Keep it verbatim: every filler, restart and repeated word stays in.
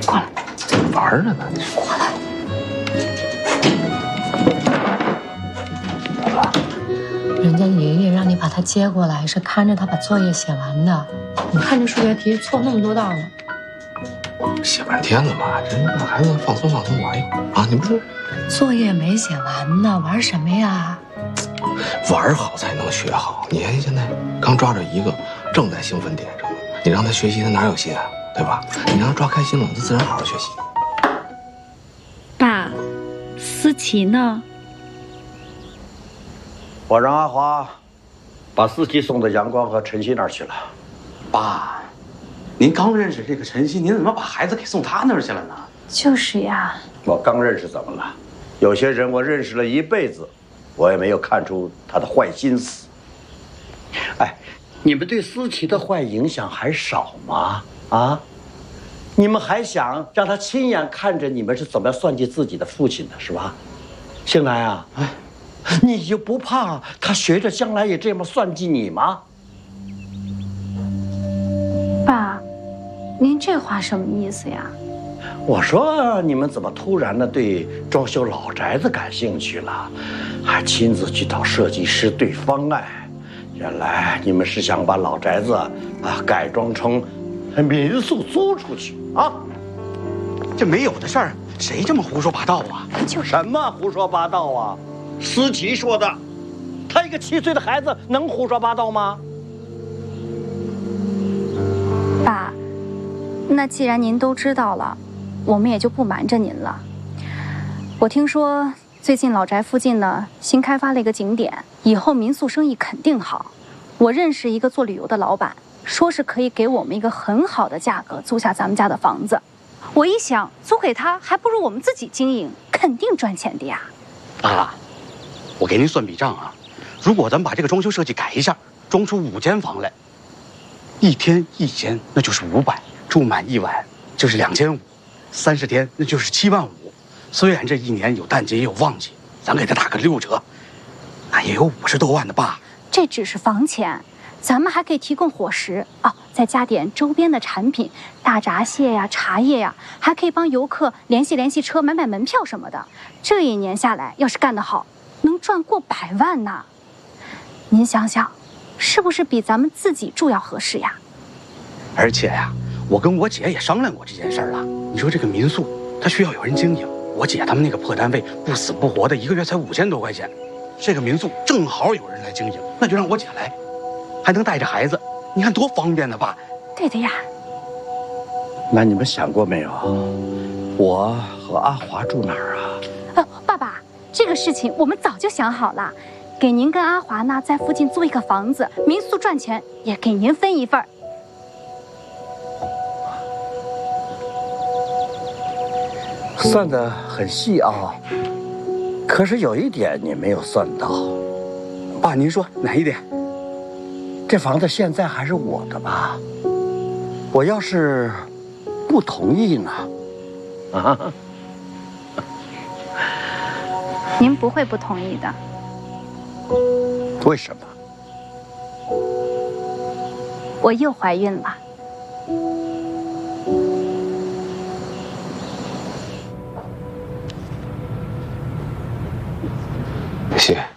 过来， 玩呢呢， 过来。 怎么了？ 人家爷爷让你把他接过来，是看着他把作业写完的。你看这数学题错那么多道呢。 写半天了嘛，这让孩子放松放松玩一会儿啊！你不是作业没写完呢，玩什么呀？ 玩好才能学好。你看现在刚抓着一个，正在兴奋点上，你让他学习，他哪有心啊？对吧？你让他抓开心了，他自然好好学习。 爸，思琪呢？ 我让阿华把思琪送到阳光和晨曦那儿去了。 爸，您刚认识这个晨曦，您怎么把孩子给送他那儿去了呢？ 就是呀。 我刚认识怎么了？有些人我认识了一辈子，我也没有看出他的坏心思。哎，你们对思琪的坏影响还少吗？啊？你们还想让他亲眼看着你们是怎么样算计自己的父亲的，是吧？兴来啊，哎，你就不怕他学着将来也这么算计你吗？ 爸，您这话什么意思呀？ 我说你们怎么突然的对装修老宅子感兴趣了，还亲自去找设计师对方案？原来你们是想把老宅子啊改装成民宿租出去啊？ 这没有的事儿，谁这么胡说八道啊？ 就什么胡说八道啊？思琪说的，他一个七岁的孩子能胡说八道吗？ 爸，那既然您都知道了，我们也就不瞒着您了。我听说最近老宅附近呢新开发了一个景点，以后民宿生意肯定好。我认识一个做旅游的老板，说是可以给我们一个很好的价格租下咱们家的房子。我一想，租给他还不如我们自己经营，肯定赚钱的呀。 爸，我给您算笔账啊，如果咱们把这个装修设计改一下，装出五间房来，一天一间那就是五百，住满一晚就是两千五，三十天那就是七万五。虽然这一年有淡季也有旺季，咱给他打个六折，那也有五十多万的爸。 这只是房钱，咱们还可以提供伙食哦，再加点周边的产品，大闸蟹呀、茶叶呀，还可以帮游客联系联系车、买买门票什么的。这一年下来，要是干得好，能赚过百万呢。您想想，是不是比咱们自己住要合适呀？ 而且呀，我跟我姐也商量过这件事儿了。你说这个民宿，它需要有人经营，我姐他们那个破单位不死不活的，一个月才五千多块钱。这个民宿正好有人来经营，那就让我姐来，还能带着孩子，你看多方便呢，爸。 对的呀。 那你们想过没有，我和阿华住哪儿啊？ 呃，爸爸，这个事情我们早就想好了，给您跟阿华呢在附近租一个房子，民宿赚钱也给您分一份儿。 算得很细啊，可是有一点你没有算到。 爸，您说哪一点？ 这房子现在还是我的吧？我要是不同意呢？啊？ 您不会不同意的。 为什么？ 我又怀孕了。 谢谢。